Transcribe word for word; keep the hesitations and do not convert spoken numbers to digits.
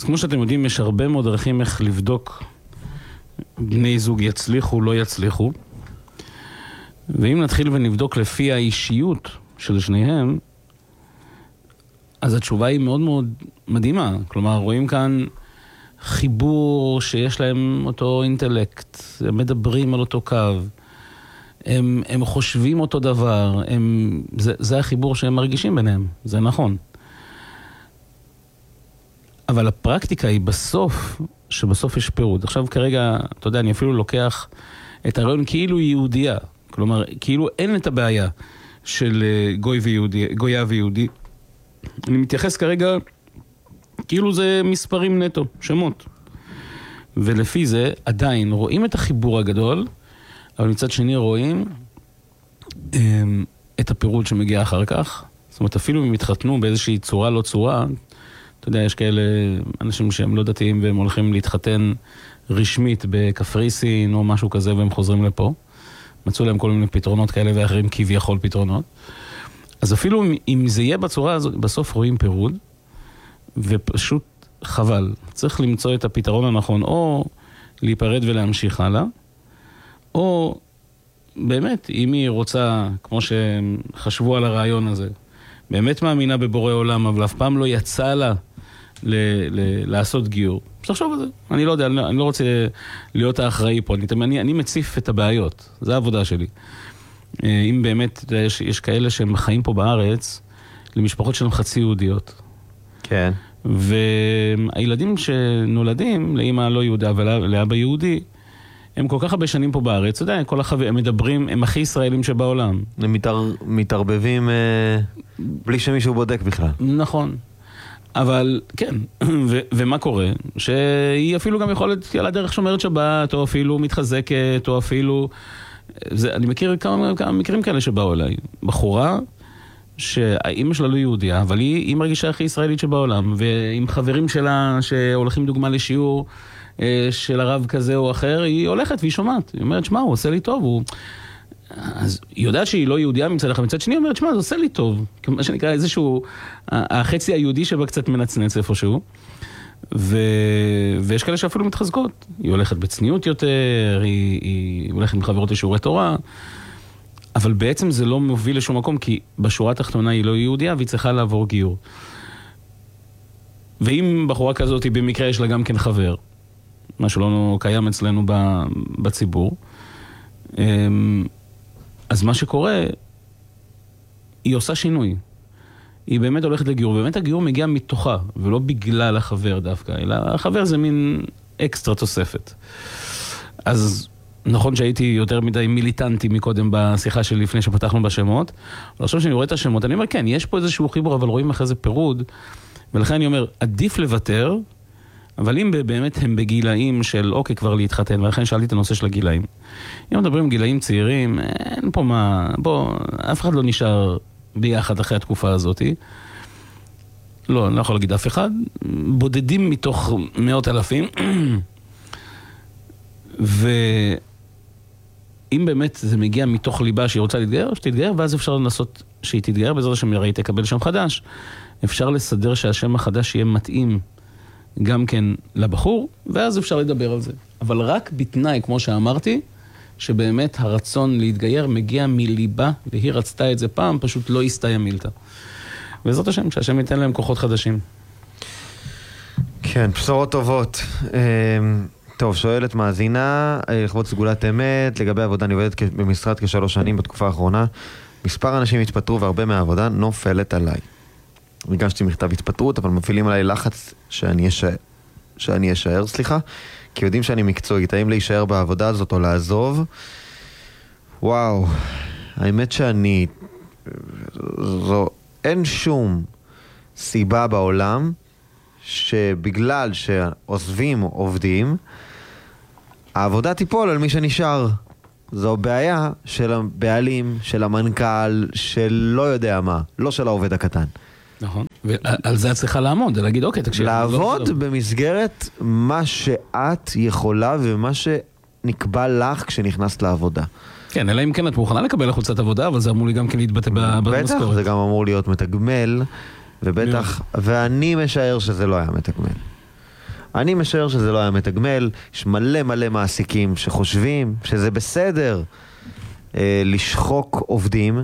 אז כמו שאתם יודעים, יש הרבה מאוד דרכים איך לבדוק בני זוג יצליחו, לא יצליחו. ואם נתחיל ונבדוק לפי האישיות של שניהם, אז התשובה היא מאוד מאוד מדהימה. כלומר, רואים כאן חיבור שיש להם אותו אינטלקט, הם מדברים על אותו קו, הם, הם חושבים אותו דבר, הם, זה, זה החיבור שהם מרגישים ביניהם, זה נכון. אבל הפרקטיקה היא בסוף, שבסוף יש פירוד. עכשיו כרגע, אתה יודע, אני אפילו לוקח את הרעיון כאילו היא יהודייה, כלומר, כאילו אין את הבעיה של גוי ויהודי, גויה ויהודי. אני מתייחס כרגע, כאילו זה מספרים נטו, שמות. ולפי זה עדיין רואים את החיבור הגדול, אבל מצד שני רואים הם, את הפירוד שמגיע אחר כך. זאת אומרת, אפילו אם התחתנו באיזושהי צורה לא צורה, אתה יודע, יש כאלה אנשים שהם לא דתיים והם הולכים להתחתן רשמית בקפריסין או משהו כזה והם חוזרים לפה. מצאו להם כל מיני פתרונות כאלה ואחרים, כביכול פתרונות. אז אפילו אם זה יהיה בצורה הזאת, בסוף רואים פירוד, ופשוט חבל. צריך למצוא את הפתרון הנכון, או להיפרד ולהמשיך הלאה, או באמת, אם היא רוצה, כמו שחשבו על הרעיון הזה, באמת מאמינה בבורא עולם, אבל אף פעם לא יצא לה ל- ל- לעשות גיור. תחשוב על זה. אני לא יודע, אני לא, אני לא רוצה להיות האחראי פה. אני, אני, אני מציף את הבעיות. זו העבודה שלי. אם באמת, יש, יש כאלה שהם חיים פה בארץ, למשפחות שלהם חצי יהודיות. כן. והילדים שנולדים לאמא לא יהודה ולאבא יהודי, הם כל כך הרבה שנים פה בארץ, אתה יודע, כל החברים, הם מדברים, הם הכי ישראלים שבעולם. הם מתער, מתערבבים אה, בלי שמישהו בודק בכלל. נכון. אבל כן, ו- ומה קורה? שהיא אפילו גם יכולת על הדרך שומרת שבת, או אפילו מתחזקת, או אפילו... זה, אני מכיר כמה, כמה מקרים כאלה שבאו אליי. בחורה, שהאימא שלה לא יהודיה, אבל היא, היא מרגישה הכי ישראלית שבעולם, ועם חברים שלה שהולכים דוגמה לשיעור של הרב כזה או אחר, היא הולכת והיא שומעת. היא אומרת, שמה, הוא עושה לי טוב, הוא... אז היא יודעת שהיא לא יהודיה מצד אחד, מצד שני היא אומרת, שמה, זה עושה לי טוב. מה שנקרא איזשהו, החצי היהודי שבה קצת מנצנץ איפשהו. ו... ויש כאלה שאפילו מתחזקות. היא הולכת בצניעות יותר, היא, היא הולכת עם חברות לשיעורי תורה, אבל בעצם זה לא מוביל לשום מקום, כי בשורה התחתונה היא לא יהודיה, והיא צריכה לעבור גיור. ואם בחורה כזאת, במקרה יש לה גם כן חבר, מה שלא קיים אצלנו בציבור, אז מה שקורה, היא עושה שינוי. היא באמת הולכת לגיור, ובאמת הגיור מגיע מתוכה, ולא בגלל החבר דווקא, אלא החבר זה מין אקסטרה תוספת. אז נכון שהייתי יותר מדי מיליטנטי מקודם בשיחה שלי לפני שפתחנו בשמות, אבל עכשיו שאני רואה את השמות, אני אומר, כן, יש פה איזשהו חיבור, אבל רואים אחרי זה פירוד, ולכן אני אומר, עדיף לוותר, אבל אם באמת הם בגילאים של, אוקיי, כבר להתחתן, ולכן שאלתי את הנושא של הגילאים. אם מדברים גילאים צעירים, אין פה מה, בוא, אף אחד לא נשאר ביחד אחרי התקופה הזאת. לא, אני לא יכול להגיד אף אחד. בודדים מתוך מאות אלפים. ואם באמת זה מגיע מתוך ליבה שהיא רוצה להתגייר, שתתגייר, ואז אפשר לנסות שהיא תתגייר, בעזרת השם הרי תקבל שם חדש. אפשר לסדר שהשם החדש יהיה מתאים גם כן לבחור, ואז אפשר לדבר על זה. אבל רק בתנאי, כמו שאמרתי, שבאמת הרצון להתגייר מגיע מליבה, והיא רצתה את זה פעם, פשוט לא הסתיים מילתה. וזאת השם, שהשם ייתן להם כוחות חדשים. כן, בשורות טובות. טוב, שואלת מאזינה, לכבוד סגולת אמת, לגבי עבודה, אני עובדת במשרד כשלוש שנים בתקופה האחרונה, מספר אנשים התפטרו והרבה מהעבודה נופלת עליי. הגשתי מכתב התפטרות, אבל מפעילים עליי לחץ שאני אשאר, שאני אשאר, סליחה, כי יודעים שאני מקצועית, האם להישאר בעבודה הזאת או לעזוב? וואו, האמת שאני, זו, אין שום סיבה בעולם שבגלל שעוזבים עובדים, העבודה תיפול על מי שנשאר. זו בעיה של הבעלים, של המנכ"ל, של לא יודע מה, לא של העובד הקטן. נכון, ועל זה את צריכה לעמוד, להגיד, אוקיי, תקשיב. לעבוד במסגרת מה שאת יכולה ומה שנקבע לך כשנכנסת לעבודה. כן, אלא אם כן את מוכנה לקבל לחוצת עבודה, אבל זה אמור לי גם כן להתבטא במשכורת. בטח, זה גם אמור להיות מתגמל, ובטח, ואני משער שזה לא היה מתגמל. אני משער שזה לא היה מתגמל, יש מלא מלא מעסיקים שחושבים שזה בסדר אה, לשחוק עובדים,